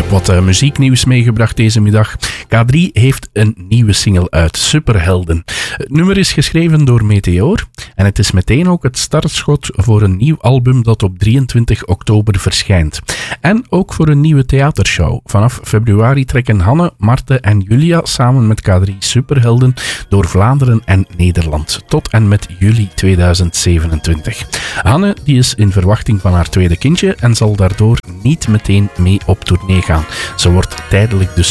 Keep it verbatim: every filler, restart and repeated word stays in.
heb wat uh, muzieknieuws meegebracht deze middag. K drie heeft een nieuwe single uit, Superhelden. Het nummer is geschreven door Meteor en het is meteen ook het startschot voor een nieuw album dat op drieëntwintig oktober verschijnt. En ook voor een nieuwe theatershow. Vanaf februari trekken Hanne, Marte en Julia samen met K drie Superhelden door Vlaanderen en Nederland tot en met juli tweeduizend zevenentwintig. Hanne die is in verwachting van haar tweede kindje en zal daardoor niet meteen mee op tournee gaan. Ze wordt tijdelijk dus